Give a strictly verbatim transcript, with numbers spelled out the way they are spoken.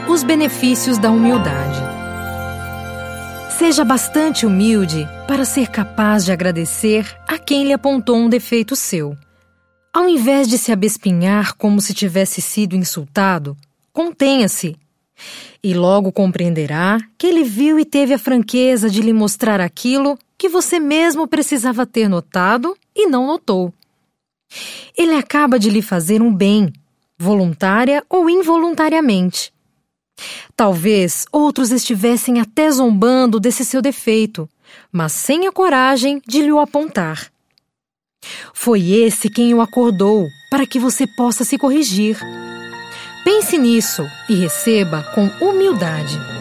Os benefícios da humildade. Seja bastante humilde para ser capaz de agradecer a quem lhe apontou um defeito seu. Ao invés de se abespinhar como se tivesse sido insultado, contenha-se. E logo compreenderá que ele viu e teve a franqueza de lhe mostrar aquilo que você mesmo precisava ter notado e não notou. Ele acaba de lhe fazer um bem, voluntária ou involuntariamente. Talvez outros estivessem até zombando desse seu defeito, mas sem a coragem de lhe o apontar. Foi esse quem o acordou para que você possa se corrigir. Pense nisso e receba com humildade.